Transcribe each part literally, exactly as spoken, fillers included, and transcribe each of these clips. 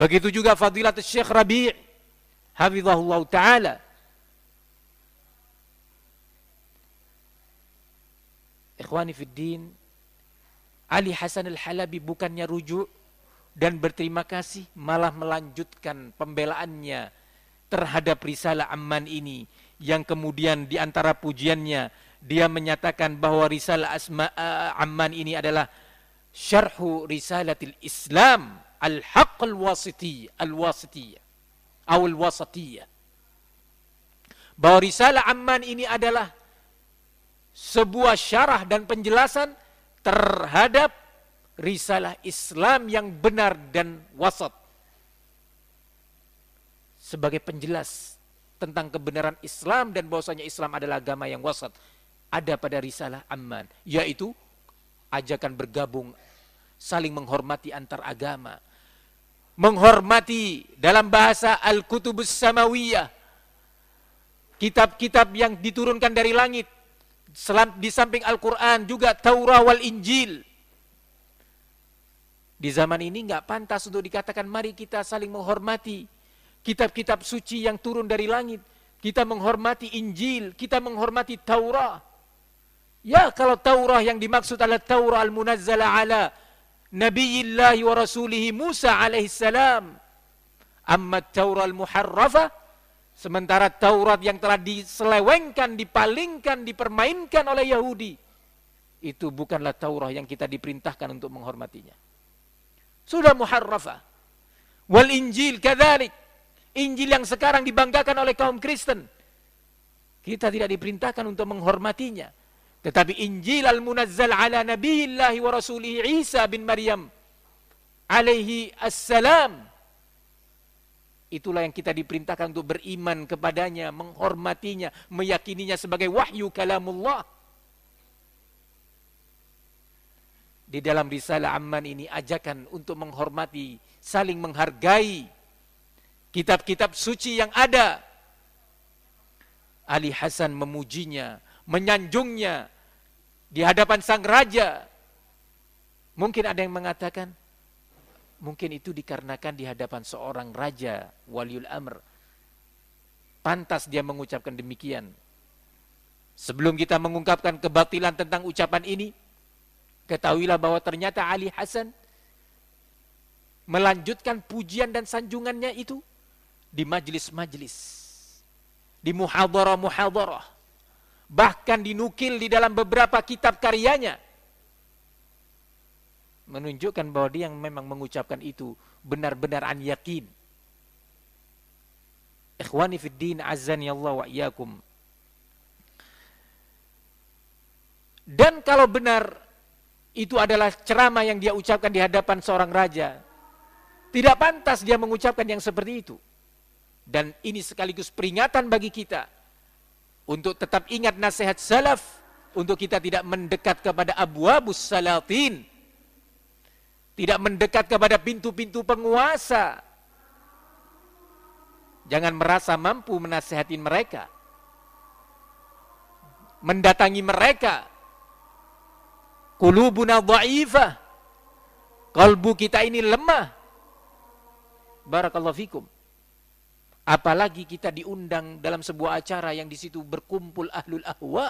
Begitu juga Fadilatul Syekh Rabi' hafizahullah ta'ala. Ikhwani fiddin, Ali Hasan Al-Halabi bukannya rujuk dan berterima kasih, malah melanjutkan pembelaannya terhadap Risalah Amman ini, yang kemudian di antara pujiannya dia menyatakan bahwa Risalah Asma Amman ini adalah syarhu Risalatil Islam al-haqq al-wasitiyah al-wasitiyah atau al-wasatiyah. Bahwa Risalah Amman ini adalah sebuah syarah dan penjelasan terhadap risalah Islam yang benar dan wasat. Sebagai penjelas tentang kebenaran Islam dan bahwasanya Islam adalah agama yang wasat, ada pada Risalah Amman, yaitu ajakan bergabung, saling menghormati antar agama, menghormati dalam bahasa Al-Kutubus Samawiyah, kitab-kitab yang diturunkan dari langit. Di samping Al-Quran juga Taurah wal Injil. Di zaman ini nggak pantas untuk dikatakan mari kita saling menghormati kitab-kitab suci yang turun dari langit. Kita menghormati Injil, kita menghormati Taurah. Ya, kalau Taurah yang dimaksud adalah Taurah al-munazzala ala Nabiyillahi wa Rasulihi Musa alaihissalam. Amma Taurah al-muharrafah, sementara Taurat yang telah diselewengkan, dipalingkan, dipermainkan oleh Yahudi, itu bukanlah Taurat yang kita diperintahkan untuk menghormatinya. Sudah muharrafah. Wal Injil kadzalik. Injil yang sekarang dibanggakan oleh kaum Kristen, kita tidak diperintahkan untuk menghormatinya. Tetapi Injil al-munazzal ala Nabiyillahi wa Rasulihi Isa bin Maryam alaihi assalam, itulah yang kita diperintahkan untuk beriman kepadanya, menghormatinya, meyakininya sebagai wahyu kalamullah. Di dalam Risalah Amman ini ajakan untuk menghormati, saling menghargai kitab-kitab suci yang ada. Ali Hasan memujinya, menyanjungnya di hadapan sang raja. Mungkin ada yang mengatakan, mungkin itu dikarenakan di hadapan seorang raja, waliul amr, pantas dia mengucapkan demikian. Sebelum kita mengungkapkan kebatilan tentang ucapan ini, ketahuilah bahwa ternyata Ali Hasan melanjutkan pujian dan sanjungannya itu di majlis-majlis, di muhadharah-muhadharah, bahkan dinukil di dalam beberapa kitab karyanya, menunjukkan bahwa dia yang memang mengucapkan itu benar-benar an yakin. Ikhwani fid din, azzani Allah wa iyyakum. Dan kalau benar itu adalah ceramah yang dia ucapkan di hadapan seorang raja, tidak pantas dia mengucapkan yang seperti itu. Dan ini sekaligus peringatan bagi kita untuk tetap ingat nasihat salaf, untuk kita tidak mendekat kepada abwabus salatin, tidak mendekat kepada pintu-pintu penguasa. Jangan merasa mampu menasihati mereka, mendatangi mereka. Qulubuna dha'ifah, kalbu kita ini lemah. Barakallahu fikum. Apalagi kita diundang dalam sebuah acara yang di situ berkumpul ahlul ahwa,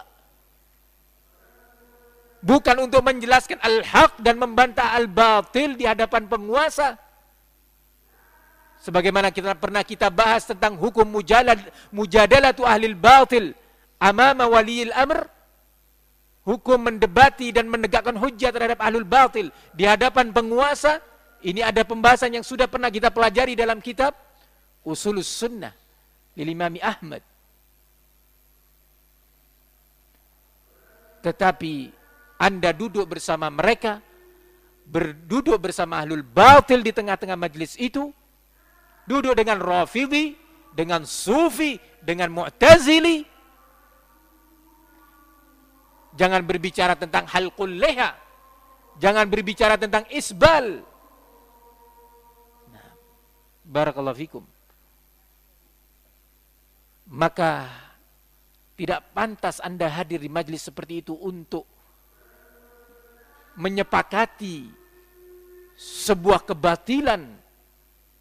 bukan untuk menjelaskan al-haq dan membantah al-batil di hadapan penguasa. Sebagaimana kita pernah kita bahas tentang hukum mujalad, mujadalatu ahlil batil amama waliyil amr, hukum mendebati dan menegakkan hujjah terhadap ahlul batil di hadapan penguasa. Ini ada pembahasan yang sudah pernah kita pelajari dalam kitab Usulus Sunnah lil Imam Ahmad. Tetapi Anda duduk bersama mereka, berduduk bersama ahlul batil di tengah-tengah majlis itu, duduk dengan Rafidhi, dengan Sufi, dengan Mu'tazili. Jangan berbicara tentang halqul leha, jangan berbicara tentang isbal. Nah, barakallahu fikum. Maka tidak pantas Anda hadir di majlis seperti itu untuk menyepakati sebuah kebatilan